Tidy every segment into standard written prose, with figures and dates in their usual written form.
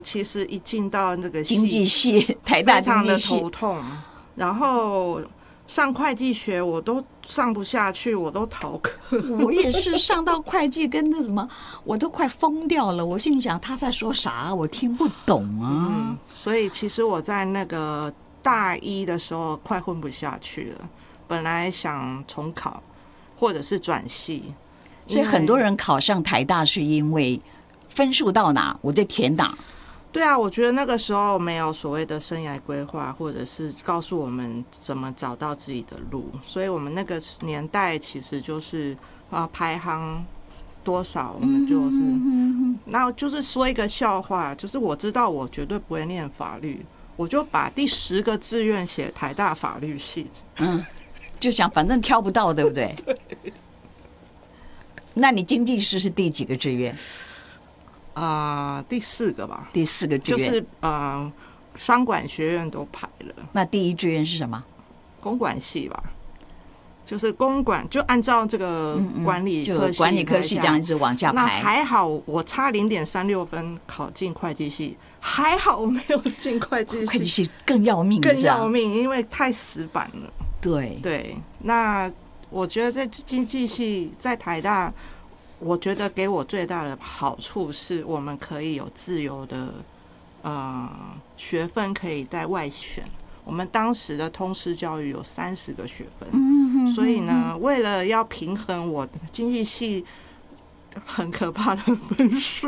其实一进到那个经济系，台大经济系， 非常的头痛。然后上会计学我都上不下去，我都逃课。 我也是上到会计跟那什么，我都快疯掉了。我心里想他在说啥，我听不懂啊。 所以其实我在那个大一的时候快混不下去了，本来想重考或者是转系。 所以很多人考上台大是因为分数到哪我就填哪。 对啊，我觉得那个时候没有所谓的生涯规划，或者是告诉我们怎么找到自己的路，所以我们那个年代其实就是排行多少我们就是，那就是说一个笑话，就是我知道我绝对不会念法律，我就把第10个志愿写台大法律系， 就想反正挑不到，对不对？ 对。 那你经济师是第几个志愿？ 第4个吧。 第4个志愿就是商管学院都排了。 那第1志愿是什么？ 公管系吧，就是公管，就按照这个管理科系， 就管理科系这样一直往下排。 那还好，我差0.36分考进会计系，还好我没有进会计系。 会计系更要命， 更要命，因为太死板了。 对， 那我觉得在经济系在台大，我觉得给我最大的好处是我们可以有自由的学分可以在外选。我们当时的通识教育有30个学分，所以呢，为了要平衡我经济系很可怕的分数，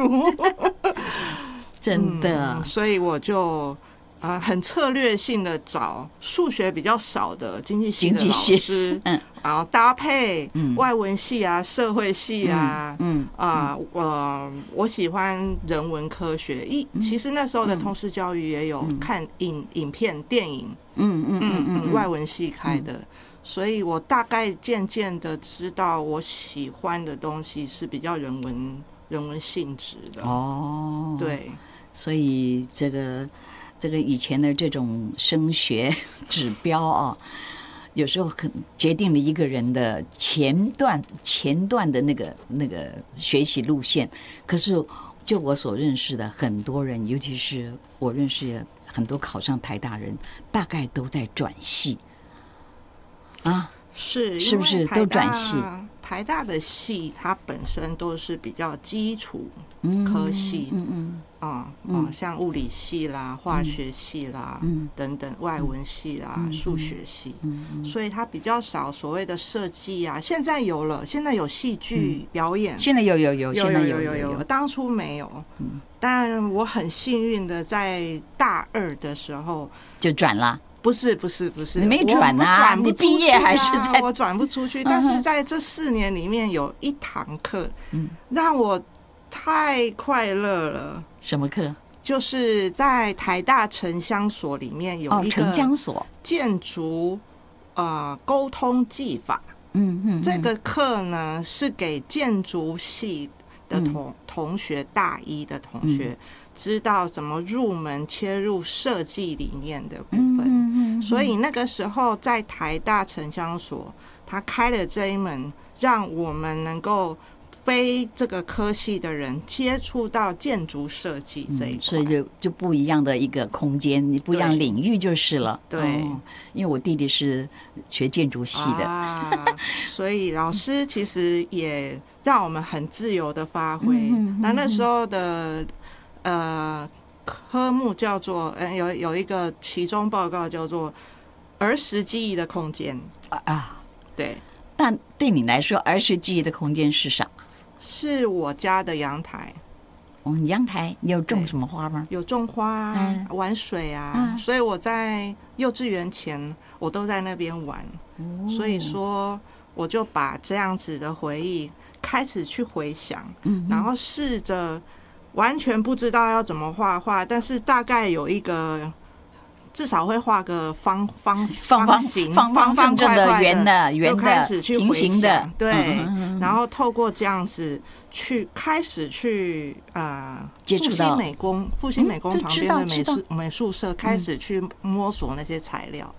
真的， 所以我就很策略性的找数学比较少的经济系的老师，然后搭配外文系啊、社会系啊，我喜欢人文科学。其实那时候的通识教育也有看影片、电影，外文系开的，所以我大概渐渐的知道我喜欢的东西是比较人文性质的。哦，对， 所以这个以前的这种升学指标啊，有时候很决定了一个人的前段的那个学习路线。可是就我所认识的很多人，尤其是我认识的很多考上台大人，大概都在转系啊，是不是都转系？ 台大的系它本身都是比较基础科系，像物理系啦、化学系啦等等，外文系啦、数学系，所以它比较少所谓的设计啊。现在有了，现在有戏剧表演， 现在有，现在有， 当初没有。但我很幸运的在大2的时候就转了。 不是， 你没转啊？你毕业还是在？ 我转不出去。但是在这4年里面，有一堂课，让我太快乐了。 什么课？ 就是在台大城乡所里面有一个城乡所建筑沟通技法。这个课呢是给建筑系的同学，大1的同学。知道怎么入门切入设计理念的部分，所以那个时候在台大城乡所，他开了这一门，让我们能够非这个科系的人接触到建筑设计这一块， 所以就不一样的一个空间，不一样领域就是了。 对， 因为我弟弟是学建筑系的， 所以老师其实也让我们很自由的发挥。那时候的科目叫做有一个期中报告叫做儿时记忆的空间对。 但对你来说，儿时记忆的空间是啥？ 是我家的阳台。 阳台你有种什么花吗？ 有种花啊，玩水啊，所以我在幼稚园前我都在那边玩。所以说我就把这样子的回忆开始去回想，然后试着完全不知道要怎么画，但是大概有一个至少会画个方形、方块的、圆的、 开始去平行的， 对，然后透过这样子去开始去接触到复兴美工旁边的美术社，开始去摸索那些材料。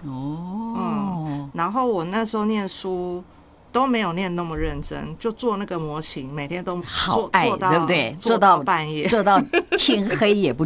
然后我那时候念书都没有念那么认真，就做那个模型，每天都好爱，对不对？ 做到半夜， 做到天黑也不